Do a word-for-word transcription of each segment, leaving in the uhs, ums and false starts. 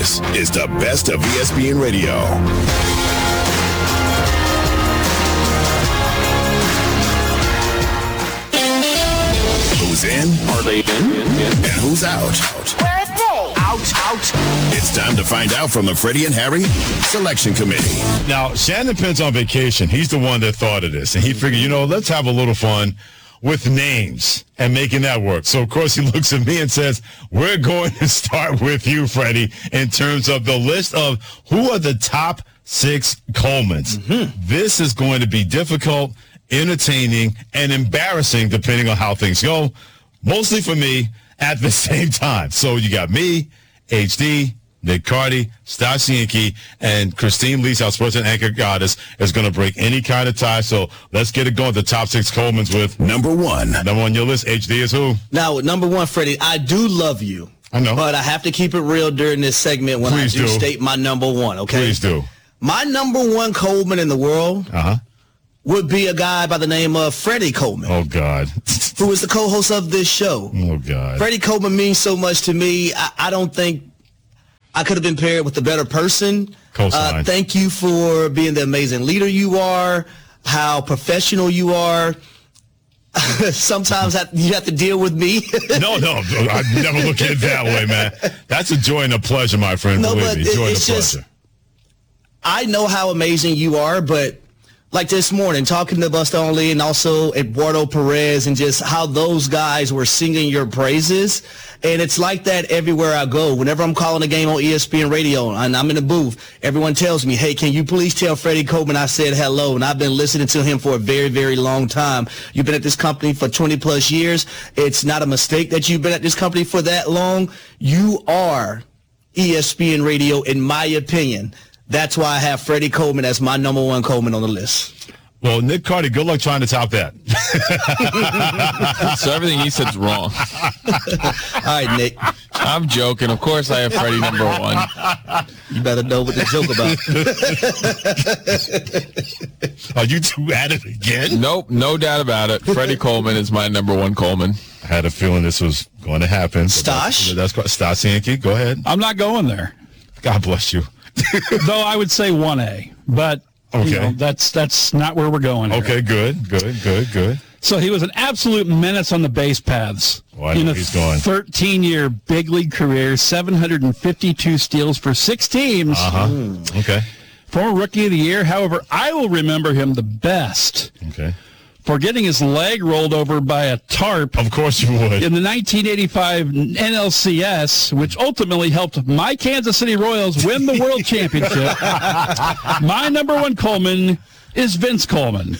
This is the best of E S P N Radio. Who's in? Are they in? And who's out? Where are they? Out, out. It's time to find out from the Freddie and Harry Selection Committee. Now, Shannon Penn's on vacation. He's the one that thought of this. And he figured, you know, let's have a little fun with names and making that work. So, of course, he looks at me and says, we're going to start with you, Freddie, in terms of the list of who are the top six Colemans. Mm-hmm. This is going to be difficult, entertaining, and embarrassing depending on how things go, mostly for me at the same time. So you got me, H D, Nick Cardy, Stasienke, and Christine Lees, our sports and anchor goddess, is going to break any kind of tie. So let's get it going. The top six Colemans with number one. Number one on your list, H D, is who? Now, number one, Freddie, I do love you. I know. But I have to keep it real during this segment when Please I do, do state my number one, okay? Please do. My number one Coleman in the world Uh-huh. would be a guy by the name of Freddie Coleman. Oh, God. Who is the co-host of this show. Oh, God. Freddie Coleman means so much to me. I, I don't think I could have been paired with a better person. Co-sign. Uh, thank you for being the amazing leader you are, how professional you are. Sometimes you have to deal with me. no, no. I never look at it that way, man. That's a joy and a pleasure, my friend. No, Believe but me. Joy and a it's just, pleasure. I know how amazing you are, but like this morning, talking to Buster Olney and also Eduardo Perez and just how those guys were singing your praises. And it's like that everywhere I go. Whenever I'm calling a game on E S P N Radio and I'm in the booth, everyone tells me, hey, can you please tell Freddie Coleman I said hello? And I've been listening to him for a very, very long time. You've been at this company for twenty plus years. It's not a mistake that you've been at this company for that long. You are E S P N Radio, in my opinion. That's why I have Freddie Coleman as my number one Coleman on the list. Well, Nick Cardy, good luck trying to top that. So everything he said's wrong. All right, Nick. I'm joking. Of course I have Freddie number one. You better know what the joke about. Are you two at it again? Nope, no doubt about it. Freddie Coleman is my number one Coleman. I had a feeling this was going to happen. Stosh? That's, that's Stasienke. Go ahead. I'm not going there. God bless you. Though I would say one A, but okay. you know, that's that's not where we're going here. Okay, good, good, good, good. So he was an absolute menace on the base paths. Oh, I know in a he's going. thirteen-year big league career, seven hundred fifty-two steals for six teams. Uh-huh. Mm. Okay. Former Rookie of the Year. However, I will remember him the best Okay. for getting his leg rolled over by a tarp Of course you would. in the nineteen eighty-five N L C S, which ultimately helped my Kansas City Royals win the World Championship. My number one Coleman is Vince Coleman.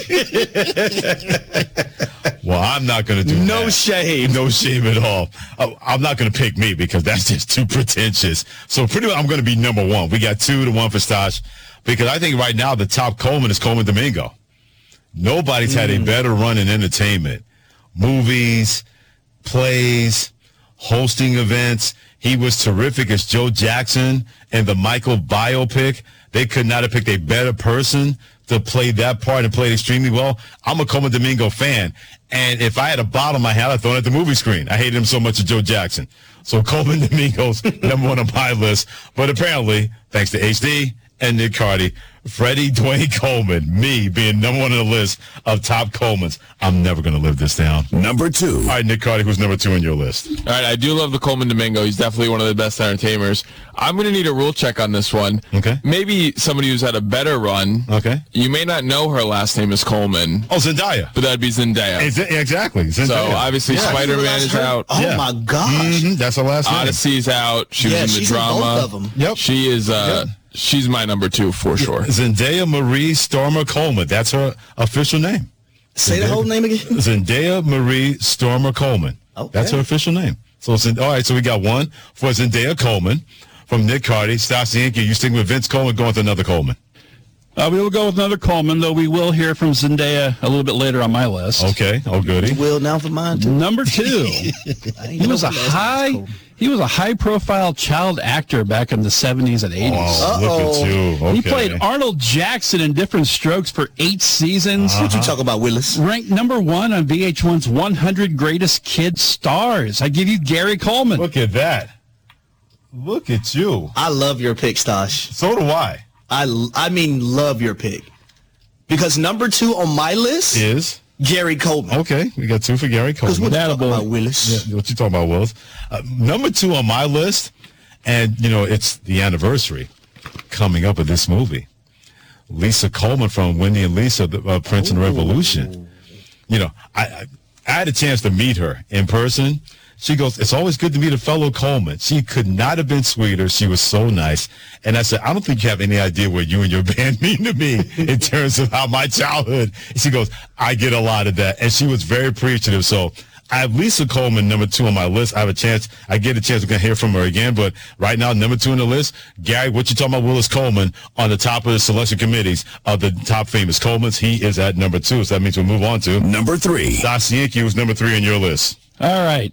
Well, I'm not going to do No that. shame. No shame at all. Oh, I'm not going to pick me because that's just too pretentious. So pretty much I'm going to be number one. We got two to one for Stosh because I think right now the top Coleman is Coleman Domingo. Nobody's had a better run in entertainment. Movies, plays, hosting events. He was terrific as Joe Jackson in the Michael biopic. They could not have picked a better person to play that part and play it extremely well. I'm a Coleman Domingo fan. And if I had a bottle in my hand, I'd throw it at the movie screen. I hated him so much as Joe Jackson. So Coleman Domingo's number one on my list. But apparently, thanks to H D and Nick Cardy, Freddie Dwayne Coleman, me being number one on the list of top Colemans. I'm never going to live this down. Number two. All right, Nick Cardy, who's number two on your list? All right, I do love the Coleman Domingo. He's definitely one of the best entertainers. I'm going to need a rule check on this one. Okay. Maybe somebody who's had a better run. Okay. You may not know her last name is Coleman, Oh, Zendaya. but that'd be Zendaya. Exa- exactly. Zendaya. So obviously Yeah. Spider-Man is out. Oh, Yeah. my gosh. Mhm, that's her last name. Odyssey's out. She Yeah, was in the she's in drama. both of them. Yep. She is. Uh, Yep. She's my number two for sure. Zendaya Marie Stormer Coleman. That's her official name. Say the whole name again. Zendaya Marie Stormer Coleman. Okay. That's her official name. So, Zend- all right, so we got one for Zendaya Coleman from Nick Cardy. Stasienke, you sticking with Vince Coleman, going with another Coleman. Uh, we will go with another Coleman, though we will hear from Zendaya a little bit later on my list. Okay, oh goody. Will now for mine, too. Number two, he was a high, he was a high-profile child actor back in the seventies and eighties. Oh, look at you. Okay. He played Arnold Jackson in Different Strokes for eight seasons. What you talking about, Willis? Ranked number one on V H one's one hundred Greatest Kid Stars. I give you Gary Coleman. Look at that. Look at you. I love your pick, Stosh. So do I. I, I mean, love your pick. Because number two on my list Is? Gary Coleman. Okay, we got two for Gary Because Coleman. what you talking about, Willis? Yeah, what you talking about, Willis? Uh, number two on my list, and, you know, it's the anniversary coming up of this movie. Lisa Coleman from Wendy and Lisa, the uh, Prince and the Revolution. You know, I, I I had a chance to meet her in person. She goes, it's always good to meet a fellow Coleman. She could not have been sweeter. She was so nice. And I said, I don't think you have any idea what you and your band mean to me in terms of how my childhood. And she goes, I get a lot of that. And she was very appreciative. So I have Lisa Coleman, number two on my list. I have a chance. I get a chance. We're going to hear from her again. But right now, number two on the list, Gary, what you talking about, Willis Coleman, on the top of the selection committees of the top famous Colemans. He is at number two. So that means we'll move on to Number three. Stasienki, who's number three on your list. All right.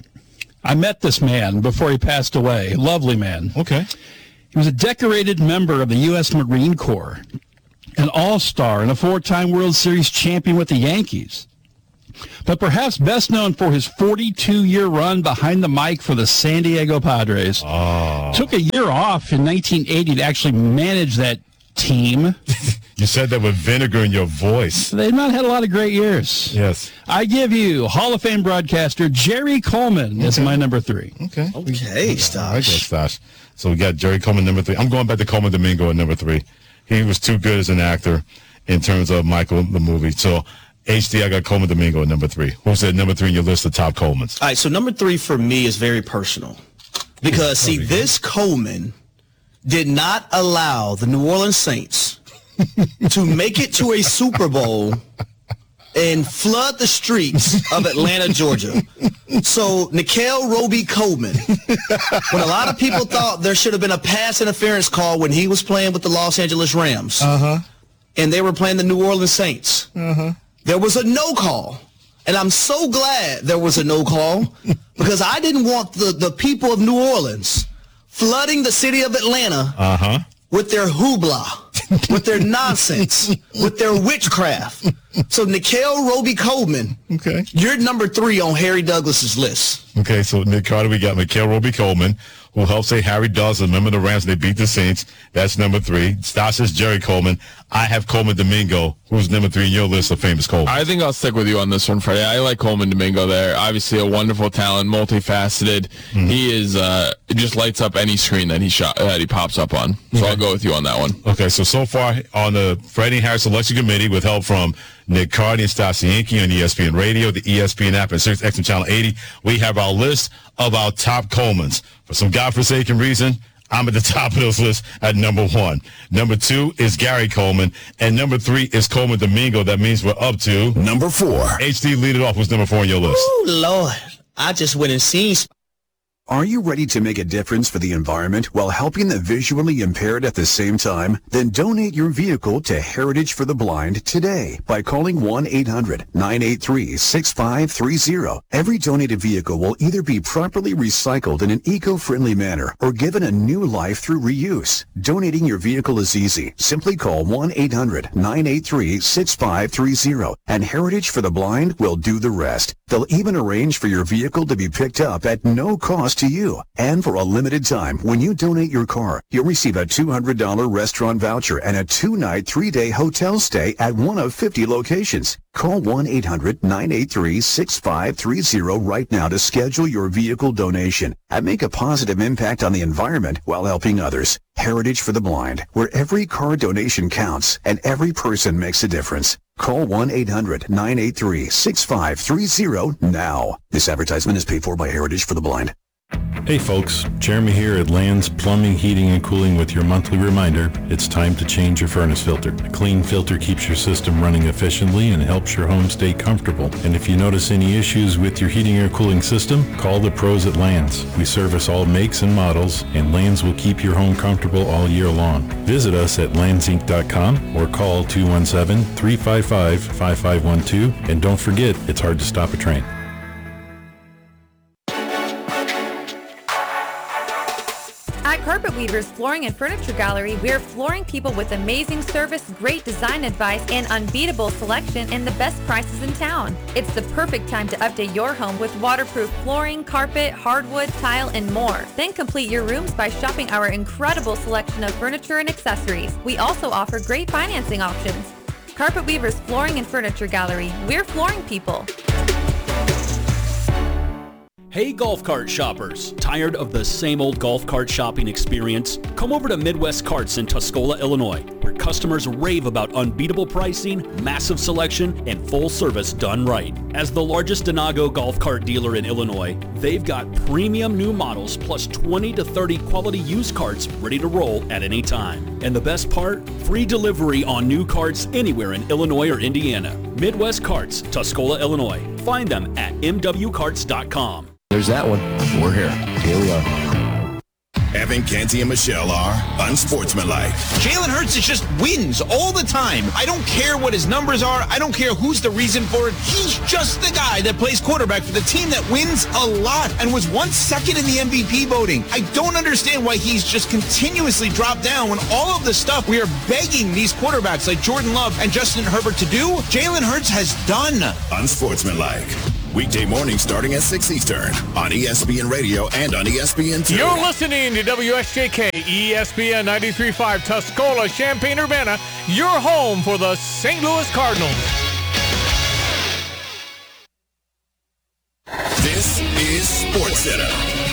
I met this man before he passed away. Lovely man. Okay. He was a decorated member of the U S Marine Corps, an all-star and a four-time World Series champion with the Yankees. But perhaps best known for his forty-two-year run behind the mic for the San Diego Padres. Oh. Took a year off in nineteen eighty to actually manage that team. You said that with vinegar in your voice. They've not had a lot of great years. Yes. I give you Hall of Fame broadcaster Jerry Coleman as my number three. Okay. Okay, Stosh. I guess Stosh. So we got Jerry Coleman, number three. I'm going back to Coleman Domingo at number three. He was too good as an actor in terms of Michael, the movie. So H D, I got Coleman Domingo at number three. Who's at number three in your list of top Colemans? All right, so number three for me is very personal. Because, see, this Coleman did not allow the New Orleans Saints to make it to a Super Bowl and flood the streets of Atlanta, Georgia. So, Nickell Roby Coleman, when a lot of people thought there should have been a pass interference call when he was playing with the Los Angeles Rams, uh-huh. and they were playing the New Orleans Saints, uh-huh. there was a no call. And I'm so glad there was a no call because I didn't want the, the people of New Orleans flooding the city of Atlanta uh-huh. with their hoopla, with their nonsense, with their witchcraft. So Nickell Roby Coleman, okay. you're number three on Harry Douglas's list. Okay, so Nick Carter, we got Nickell Roby Coleman, who helped say Harry Douglas, remember the Rams, they beat the Saints. That's number three. Stosh is Jerry Coleman. I have Coleman Domingo, who's number three in your list of famous Coleman. I think I'll stick with you on this one, Freddie. I like Coleman Domingo there. Obviously a wonderful talent, multifaceted. Mm-hmm. He is uh, it just lights up any screen that he shot that he pops up on. So okay. I'll go with you on that one. Okay, so so far on the Freddie and Harry Selection Committee with help from Nick Cardi and Stasienki on E S P N Radio, the E S P N app, and Sirius X M Channel eighty, we have our list of our top Colemans. For some godforsaken reason, I'm at the top of those lists at number one. Number two is Gary Coleman, and number three is Coleman Domingo. That means we're up to number four. H D, lead it off. What's number four on your list? Oh, Lord. I just went and seen... Are you ready to make a difference for the environment while helping the visually impaired at the same time? Then donate your vehicle to Heritage for the Blind today by calling one eight hundred nine eight three six five three zero. Every donated vehicle will either be properly recycled in an eco-friendly manner or given a new life through reuse. Donating your vehicle is easy. Simply call one eight hundred nine eight three six five three zero and Heritage for the Blind will do the rest. They'll even arrange for your vehicle to be picked up at no cost to you. And for a limited time, when you donate your car, you'll receive a two hundred dollars restaurant voucher and a two-night, three-day hotel stay at one of fifty locations. Call one eight hundred nine eight three six five three zero right now to schedule your vehicle donation and make a positive impact on the environment while helping others. Heritage for the Blind, where every car donation counts and every person makes a difference. Call one eight hundred nine eight three six five three zero now. This advertisement is paid for by Heritage for the Blind. Hey folks, Jeremy here at Land's Plumbing, Heating, and Cooling with your monthly reminder, it's time to change your furnace filter. A clean filter keeps your system running efficiently and helps your home stay comfortable. And if you notice any issues with your heating or cooling system, call the pros at Land's. We service all makes and models, and Land's will keep your home comfortable all year long. Visit us at lands inc dot com or call two one seven, three five five, five five one two. And don't forget, it's hard to stop a train. At Carpet Weavers Flooring and Furniture Gallery, we're flooring people with amazing service, great design advice, and unbeatable selection and the best prices in town. It's the perfect time to update your home with waterproof flooring, carpet, hardwood, tile, and more. Then complete your rooms by shopping our incredible selection of furniture and accessories. We also offer great financing options. Carpet Weavers Flooring and Furniture Gallery. We're flooring people. Hey golf cart shoppers, tired of the same old golf cart shopping experience? Come over to Midwest Carts in Tuscola, Illinois, where customers rave about unbeatable pricing, massive selection, and full service done right. As the largest Denago golf cart dealer in Illinois, they've got premium new models plus twenty to thirty quality used carts ready to roll at any time. And the best part? Free delivery on new carts anywhere in Illinois or Indiana. Midwest Carts, Tuscola, Illinois. Find them at m w carts dot com. There's that one. We're here. Here we are. Evan, Canty, and Michelle are unsportsmanlike. Jalen Hurts is just wins all the time. I don't care what his numbers are. I don't care who's the reason for it. He's just the guy that plays quarterback for the team that wins a lot and was once second in the M V P voting. I don't understand why he's just continuously dropped down when all of the stuff we are begging these quarterbacks like Jordan Love and Justin Herbert to do, Jalen Hurts has done. Unsportsmanlike. Weekday morning starting at six Eastern on E S P N Radio and on E S P N two. You're listening to W S J K, E S P N ninety-three point five, Tuscola, Champaign-Urbana, your home for the Saint Louis Cardinals. This is SportsCenter.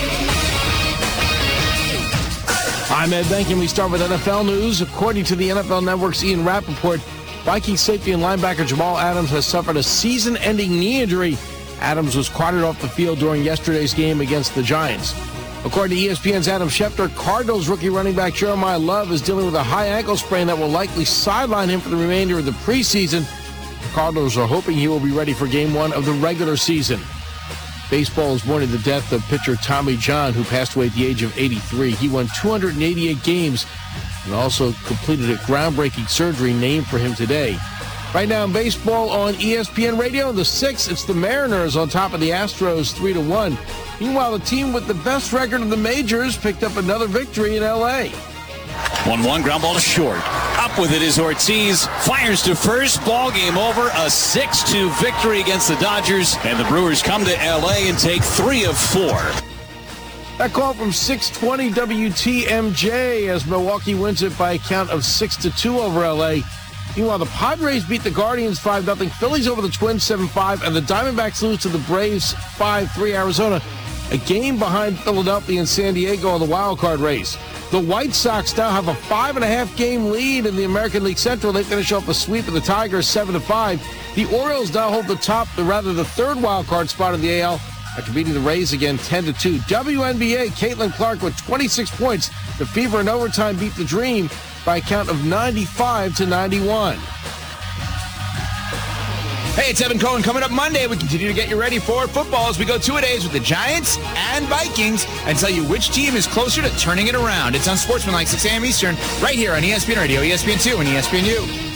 I'm Ed Bank, and we start with N F L news. According to the N F L Network's Ian Rappaport, Vikings safety and linebacker Jamal Adams has suffered a season-ending knee injury. Adams was carted off the field during yesterday's game against the Giants. According to E S P N's Adam Schefter, Cardinals rookie running back Jeremiah Love is dealing with a high ankle sprain that will likely sideline him for the remainder of the preseason. The Cardinals are hoping he will be ready for game one of the regular season. Baseball is mourning the death of pitcher Tommy John, who passed away at the age of eighty-three. He won two hundred eighty-eight games and also completed a groundbreaking surgery named for him today. Right now in baseball on E S P N Radio, in the sixth, it's the Mariners on top of the Astros three to one. Meanwhile, the team with the best record of the majors picked up another victory in L A. one one, ground ball to short. Up with it is Ortiz. Fires to first. Ball game over. A six two victory against the Dodgers. And the Brewers come to L A and take three of four. That call from six twenty W T M J as Milwaukee wins it by a count of six to two over L A. Meanwhile, the Padres beat the Guardians five nothing, Phillies over the Twins seven five, and the Diamondbacks lose to the Braves five three. Arizona, a game behind Philadelphia and San Diego in the wild card race. The White Sox now have a five and a half game lead in the American League Central. They finish off a sweep of the Tigers seven to five. The Orioles now hold the top, or rather the third wild card spot in the A L after beating the Rays again ten to two. W N B A, Caitlin Clark with twenty-six points. The Fever in overtime beat the Dream by a count of ninety-five to ninety-one. Hey, it's Evan Cohen. Coming up Monday, we continue to get you ready for football as we go two-a-days with the Giants and Vikings and tell you which team is closer to turning it around. It's on Sportsmanlike, six a.m. Eastern, right here on E S P N Radio, E S P N two, and E S P N U.